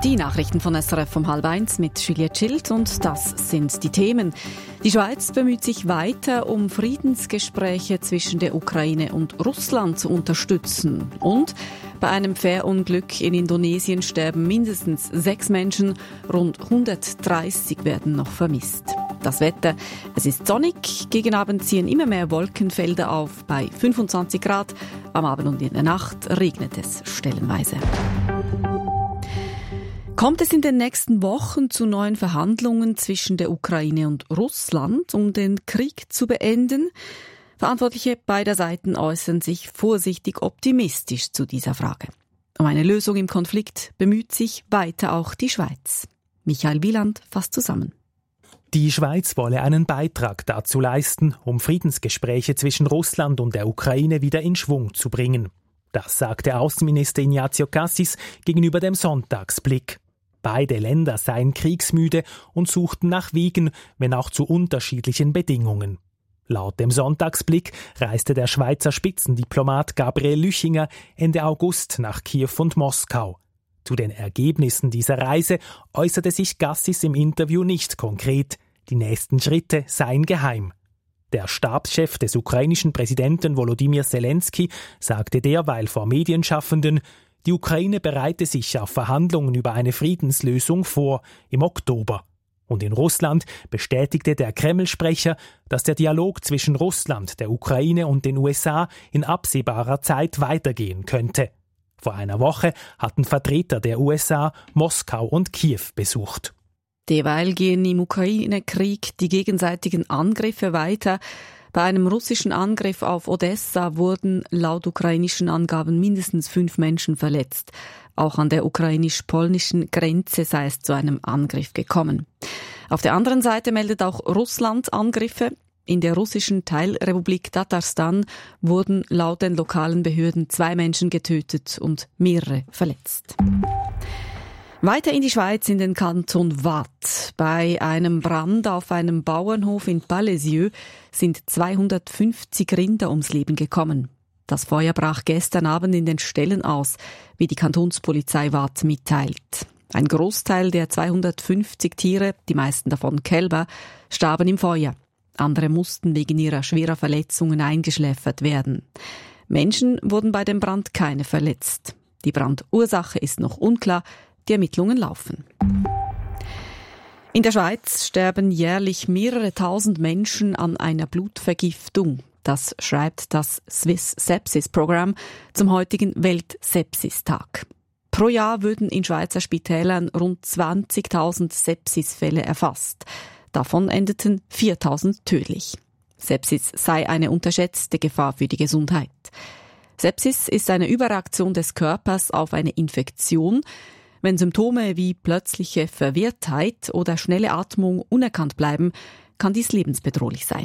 Die Nachrichten von SRF um 12:30 mit Juliette Schild und das sind die Themen. Die Schweiz bemüht sich weiter, um Friedensgespräche zwischen der Ukraine und Russland zu unterstützen. Und bei einem Fährunglück in Indonesien sterben mindestens 6 Menschen, rund 130 werden noch vermisst. Das Wetter, es ist sonnig, gegen Abend ziehen immer mehr Wolkenfelder auf bei 25 Grad. Am Abend und in der Nacht regnet es stellenweise. Kommt es in den nächsten Wochen zu neuen Verhandlungen zwischen der Ukraine und Russland, um den Krieg zu beenden? Verantwortliche beider Seiten äußern sich vorsichtig optimistisch zu dieser Frage. Um eine Lösung im Konflikt bemüht sich weiter auch die Schweiz. Michael Wieland fasst zusammen. Die Schweiz wolle einen Beitrag dazu leisten, um Friedensgespräche zwischen Russland und der Ukraine wieder in Schwung zu bringen. Das sagte Außenminister Ignazio Cassis gegenüber dem Sonntagsblick. Beide Länder seien kriegsmüde und suchten nach Wegen, wenn auch zu unterschiedlichen Bedingungen. Laut dem Sonntagsblick reiste der Schweizer Spitzendiplomat Gabriel Lüchinger Ende August nach Kiew und Moskau. Zu den Ergebnissen dieser Reise äußerte sich Cassis im Interview nicht konkret. Die nächsten Schritte seien geheim. Der Stabschef des ukrainischen Präsidenten Volodymyr Zelensky sagte derweil vor Medienschaffenden, die Ukraine bereite sich auf Verhandlungen über eine Friedenslösung vor im Oktober. Und in Russland bestätigte der Kreml-Sprecher, dass der Dialog zwischen Russland, der Ukraine und den USA in absehbarer Zeit weitergehen könnte. Vor einer Woche hatten Vertreter der USA Moskau und Kiew besucht. Derweil gehen im Ukraine-Krieg die gegenseitigen Angriffe weiter. Bei einem russischen Angriff auf Odessa wurden laut ukrainischen Angaben mindestens 5 Menschen verletzt. Auch an der ukrainisch-polnischen Grenze sei es zu einem Angriff gekommen. Auf der anderen Seite meldet auch Russland Angriffe. In der russischen Teilrepublik Tatarstan wurden laut den lokalen Behörden 2 Menschen getötet und mehrere verletzt. Weiter in die Schweiz, in den Kanton Waadt. Bei einem Brand auf einem Bauernhof in Palaiseau sind 250 Rinder ums Leben gekommen. Das Feuer brach gestern Abend in den Ställen aus, wie die Kantonspolizei Waadt mitteilt. Ein Großteil der 250 Tiere, die meisten davon Kälber, starben im Feuer. Andere mussten wegen ihrer schwerer Verletzungen eingeschläfert werden. Menschen wurden bei dem Brand keine verletzt. Die Brandursache ist noch unklar. Die Ermittlungen laufen. In der Schweiz sterben jährlich mehrere tausend Menschen an einer Blutvergiftung. Das schreibt das Swiss Sepsis Program zum heutigen Weltsepsistag. Pro Jahr würden in Schweizer Spitälern rund 20.000 Sepsisfälle erfasst. Davon endeten 4.000 tödlich. Sepsis sei eine unterschätzte Gefahr für die Gesundheit. Sepsis ist eine Überreaktion des Körpers auf eine Infektion. Wenn Symptome wie plötzliche Verwirrtheit oder schnelle Atmung unerkannt bleiben, kann dies lebensbedrohlich sein.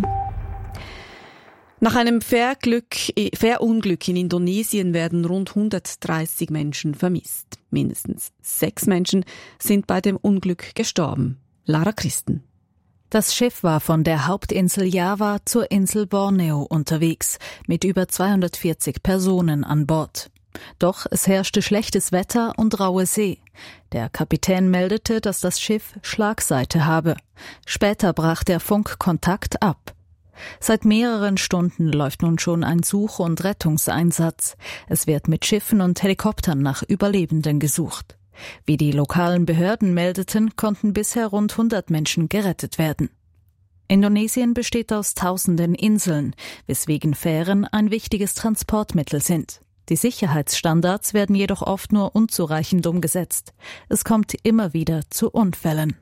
Nach einem Fährunglück in Indonesien werden rund 130 Menschen vermisst. Mindestens 6 Menschen sind bei dem Unglück gestorben. Lara Christen. Das Schiff war von der Hauptinsel Java zur Insel Borneo unterwegs, mit über 240 Personen an Bord. Doch es herrschte schlechtes Wetter und raue See. Der Kapitän meldete, dass das Schiff Schlagseite habe. Später brach der Funkkontakt ab. Seit mehreren Stunden läuft nun schon ein Such- und Rettungseinsatz. Es wird mit Schiffen und Helikoptern nach Überlebenden gesucht. Wie die lokalen Behörden meldeten, konnten bisher rund 100 Menschen gerettet werden. Indonesien besteht aus tausenden Inseln, weswegen Fähren ein wichtiges Transportmittel sind. Die Sicherheitsstandards werden jedoch oft nur unzureichend umgesetzt. Es kommt immer wieder zu Unfällen.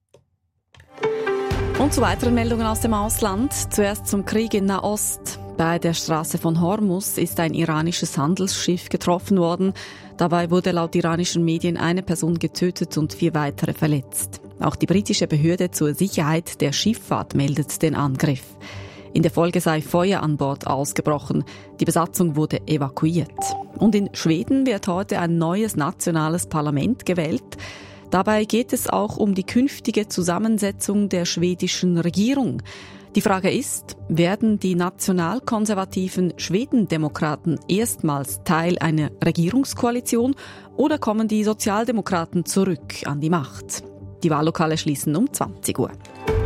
Und zu weiteren Meldungen aus dem Ausland. Zuerst zum Krieg in Nahost. Bei der Straße von Hormuz ist ein iranisches Handelsschiff getroffen worden. Dabei wurde laut iranischen Medien eine Person getötet und 4 weitere verletzt. Auch die britische Behörde zur Sicherheit der Schifffahrt meldet den Angriff. In der Folge sei Feuer an Bord ausgebrochen. Die Besatzung wurde evakuiert. Und in Schweden wird heute ein neues nationales Parlament gewählt. Dabei geht es auch um die künftige Zusammensetzung der schwedischen Regierung. Die Frage ist, werden die nationalkonservativen Schwedendemokraten erstmals Teil einer Regierungskoalition oder kommen die Sozialdemokraten zurück an die Macht? Die Wahllokale schließen um 20 Uhr.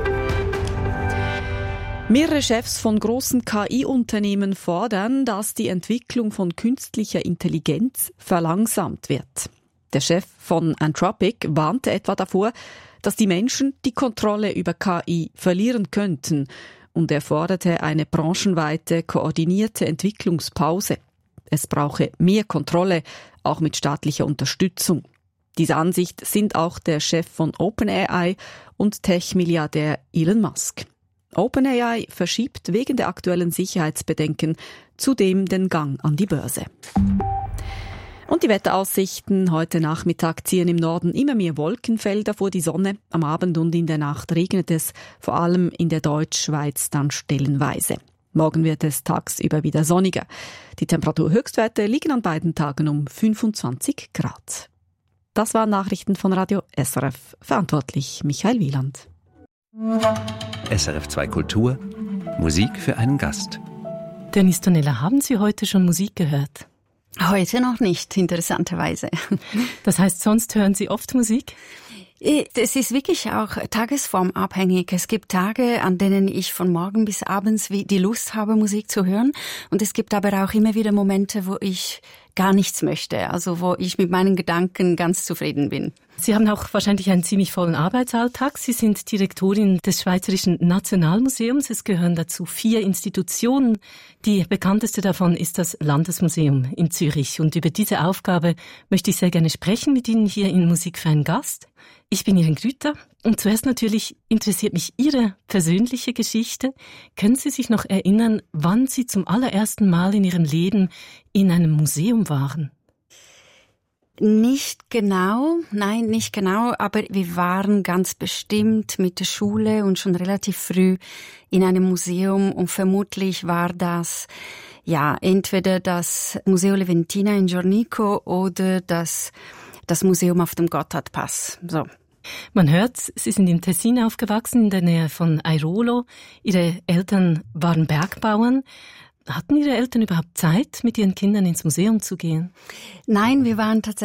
Mehrere Chefs von großen KI-Unternehmen fordern, dass die Entwicklung von künstlicher Intelligenz verlangsamt wird. Der Chef von Anthropic warnte etwa davor, dass die Menschen die Kontrolle über KI verlieren könnten, und er forderte eine branchenweite, koordinierte Entwicklungspause. Es brauche mehr Kontrolle, auch mit staatlicher Unterstützung. Diese Ansicht sind auch der Chef von OpenAI und Tech-Milliardär Elon Musk. OpenAI verschiebt wegen der aktuellen Sicherheitsbedenken zudem den Gang an die Börse. Und die Wetteraussichten: Heute Nachmittag ziehen im Norden immer mehr Wolkenfelder vor die Sonne. Am Abend und in der Nacht regnet es, vor allem in der Deutschschweiz dann stellenweise. Morgen wird es tagsüber wieder sonniger. Die Temperaturhöchstwerte liegen an beiden Tagen um 25 Grad. Das waren Nachrichten von Radio SRF. Verantwortlich Michael Wieland. SRF 2 Kultur, Musik für einen Gast. Denise Tonella, haben Sie heute schon Musik gehört? Heute noch nicht, interessanterweise. Das heißt, sonst hören Sie oft Musik? Es ist wirklich auch tagesformabhängig. Es gibt Tage, an denen ich von morgen bis abends die Lust habe, Musik zu hören. Und es gibt aber auch immer wieder Momente, wo ich gar nichts möchte. Also wo ich mit meinen Gedanken ganz zufrieden bin. Sie haben auch wahrscheinlich einen ziemlich vollen Arbeitsalltag. Sie sind Direktorin des Schweizerischen Nationalmuseums. Es gehören dazu 4 Institutionen. Die bekannteste davon ist das Landesmuseum in Zürich. Und über diese Aufgabe möchte ich sehr gerne sprechen mit Ihnen hier in Musik für einen Gast. Ich bin Irin Grüter und zuerst natürlich interessiert mich Ihre persönliche Geschichte. Können Sie sich noch erinnern, wann Sie zum allerersten Mal in Ihrem Leben in einem Museum waren? Nicht genau, aber wir waren ganz bestimmt mit der Schule und schon relativ früh in einem Museum und vermutlich war das entweder das Museo Leventina in Giornico oder das Museum auf dem Gotthardpass. So. Man hört, Sie sind im Tessin aufgewachsen, in der Nähe von Airolo. Ihre Eltern waren Bergbauern. Hatten Ihre Eltern überhaupt Zeit, mit ihren Kindern ins Museum zu gehen? Nein, wir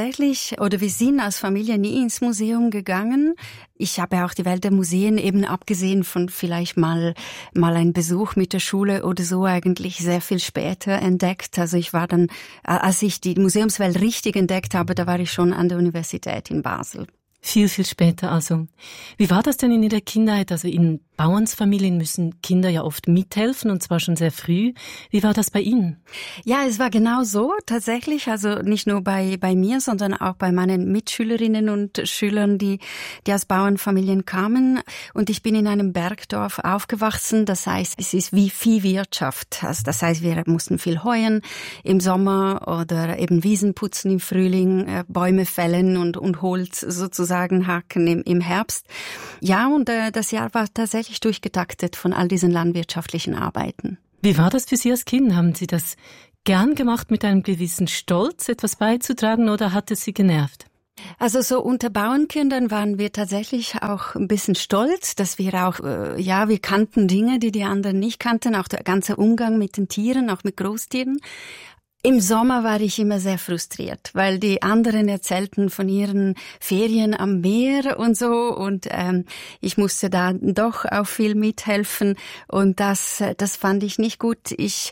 sind als Familie nie ins Museum gegangen. Ich habe auch die Welt der Museen eben abgesehen von vielleicht mal ein Besuch mit der Schule oder so eigentlich sehr viel später entdeckt. Also ich war dann, als ich die Museumswelt richtig entdeckt habe, da war ich schon an der Universität in Basel. Viel, viel später also. Wie war das denn in Ihrer Kindheit? Also in Bauernsfamilien müssen Kinder ja oft mithelfen und zwar schon sehr früh. Wie war das bei Ihnen? Ja, es war genau so tatsächlich. Also nicht nur bei mir, sondern auch bei meinen Mitschülerinnen und Schülern, die aus Bauernfamilien kamen. Und ich bin in einem Bergdorf aufgewachsen. Das heißt, es ist wie Viehwirtschaft. Also das heißt, wir mussten viel heuen im Sommer oder eben Wiesen putzen im Frühling, Bäume fällen und Holz sozusagen hacken im Herbst. Ja, und das Jahr war tatsächlich durchgetaktet von all diesen landwirtschaftlichen Arbeiten. Wie war das für Sie als Kind? Haben Sie das gern gemacht, mit einem gewissen Stolz etwas beizutragen, oder hat es Sie genervt? Also so unter Bauernkindern waren wir tatsächlich auch ein bisschen stolz, dass wir auch, wir kannten Dinge, die anderen nicht kannten, auch der ganze Umgang mit den Tieren, auch mit Großtieren. Im Sommer war ich immer sehr frustriert, weil die anderen erzählten von ihren Ferien am Meer und so und ich musste da doch auch viel mithelfen und das fand ich nicht gut. Es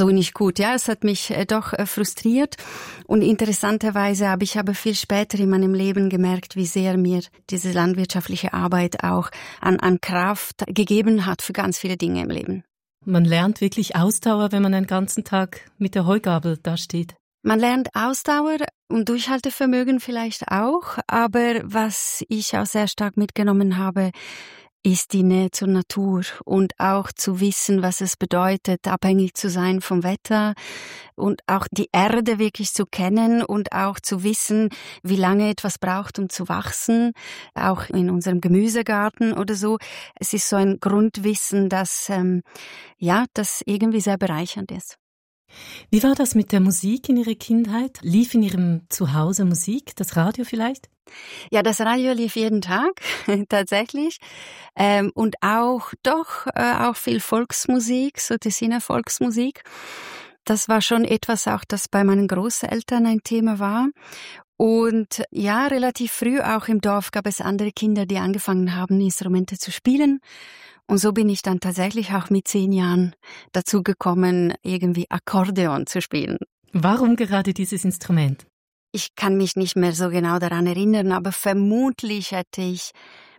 hat mich doch frustriert und interessanterweise habe ich aber viel später in meinem Leben gemerkt, wie sehr mir diese landwirtschaftliche Arbeit auch an Kraft gegeben hat für ganz viele Dinge im Leben. Man lernt wirklich Ausdauer, wenn man einen ganzen Tag mit der Heugabel dasteht. Man lernt Ausdauer und Durchhaltevermögen vielleicht auch, aber was ich auch sehr stark mitgenommen habe, ist die Nähe zur Natur und auch zu wissen, was es bedeutet, abhängig zu sein vom Wetter und auch die Erde wirklich zu kennen und auch zu wissen, wie lange etwas braucht, um zu wachsen, auch in unserem Gemüsegarten oder so. Es ist so ein Grundwissen, das irgendwie sehr bereichernd ist. Wie war das mit der Musik in Ihrer Kindheit? Lief in Ihrem Zuhause Musik, das Radio vielleicht? Ja, das Radio lief jeden Tag, tatsächlich. Und auch viel Volksmusik, so Tessiner Volksmusik. Das war schon etwas auch, das bei meinen Großeltern ein Thema war. Und ja, relativ früh auch im Dorf gab es andere Kinder, die angefangen haben, Instrumente zu spielen. Und so bin ich dann tatsächlich auch mit 10 Jahren dazu gekommen, irgendwie Akkordeon zu spielen. Warum gerade dieses Instrument? Ich kann mich nicht mehr so genau daran erinnern, aber vermutlich hätte ich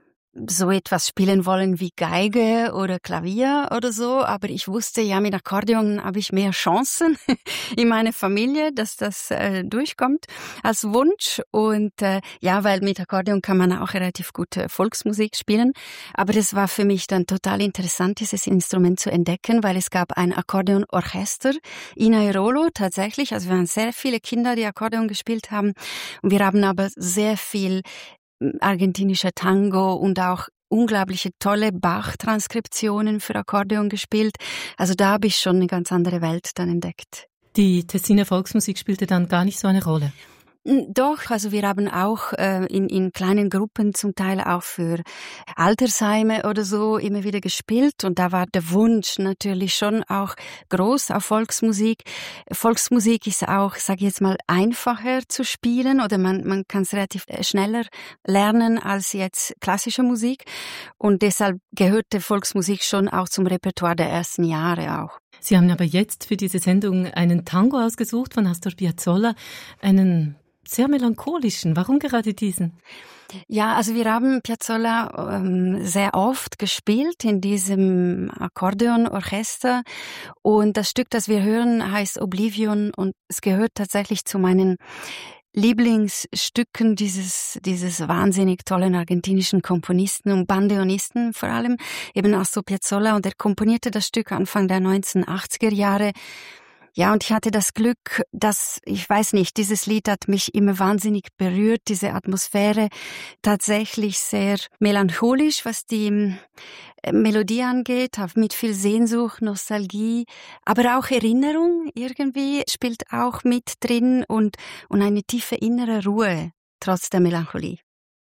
so etwas spielen wollen wie Geige oder Klavier oder so, aber ich wusste, ja, mit Akkordeon habe ich mehr Chancen in meiner Familie, dass das durchkommt als Wunsch. Und ja, weil mit Akkordeon kann man auch relativ gut Volksmusik spielen, aber es war für mich dann total interessant, dieses Instrument zu entdecken, weil es gab ein Akkordeonorchester in Airolo tatsächlich, also wir waren sehr viele Kinder, die Akkordeon gespielt haben und wir haben aber sehr viel argentinischer Tango und auch unglaubliche tolle Bach-Transkriptionen für Akkordeon gespielt. Also da habe ich schon eine ganz andere Welt dann entdeckt. Die Tessiner Volksmusik spielte dann gar nicht so eine Rolle? Doch, also wir haben auch in kleinen Gruppen zum Teil auch für Altersheime oder so immer wieder gespielt und da war der Wunsch natürlich schon auch groß auf Volksmusik. Volksmusik ist auch, sage ich jetzt mal, einfacher zu spielen oder man kann es relativ schneller lernen als jetzt klassische Musik und deshalb gehörte Volksmusik schon auch zum Repertoire der ersten Jahre auch. Sie haben aber jetzt für diese Sendung einen Tango ausgesucht von Astor Piazzolla, einen sehr melancholischen. Warum gerade diesen? Ja, also wir haben Piazzolla sehr oft gespielt in diesem Akkordeonorchester und das Stück, das wir hören, heißt Oblivion und es gehört tatsächlich zu meinen Lieblingsstücken dieses wahnsinnig tollen argentinischen Komponisten und Bandeonisten vor allem, eben Astor Piazzolla, und er komponierte das Stück Anfang der 1980er Jahre. Ja, und ich hatte das Glück, ich weiß nicht, dieses Lied hat mich immer wahnsinnig berührt, diese Atmosphäre, tatsächlich sehr melancholisch, was die Melodie angeht, mit viel Sehnsucht, Nostalgie, aber auch Erinnerung irgendwie spielt auch mit drin und eine tiefe innere Ruhe, trotz der Melancholie.